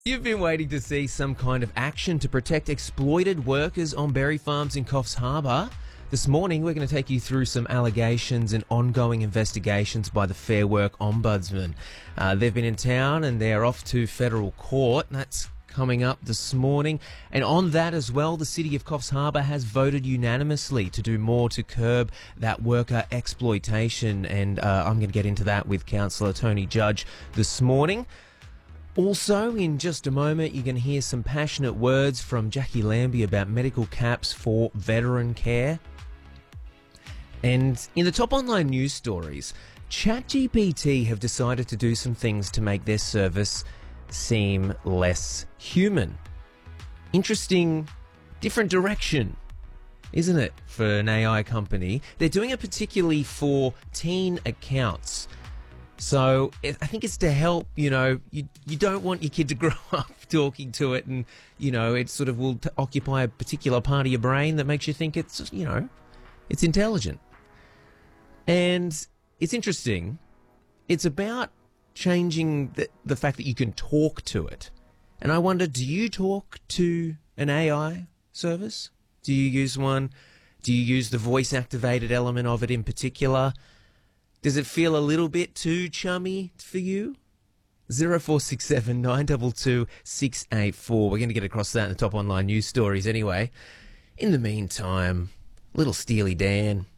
You've been waiting to see some kind of action to protect exploited workers on berry farms in Coffs Harbour. This morning, we're going to take you through some allegations and ongoing investigations by the Fair Work Ombudsman. They've been in town and they're off to federal court. That's coming up this morning. And on that as well, the City of Coffs Harbour has voted unanimously to do more to curb that worker exploitation. And I'm going to get into that with Councillor Tony Judge this morning. Also, in just a moment, you're going to hear some passionate words from Jackie Lambie about medical caps for veteran care. And in the top online news stories, ChatGPT have decided to do some things to make their service seem less human. Interesting, different direction, isn't it, for an AI company? They're doing it particularly for teen accounts. So I think it's to help, you don't want your kid to grow up talking to it and, it sort of will occupy a particular part of your brain that makes you think it's, it's intelligent. And it's interesting. It's about changing the fact that you can talk to it. And I wonder, do you talk to an AI service? Do you use one? Do you use the voice-activated element of it in particular? Does it feel a little bit too chummy for you? 0467 922 684. We're going to get across that in the top online news stories anyway. In the meantime, little Steely Dan.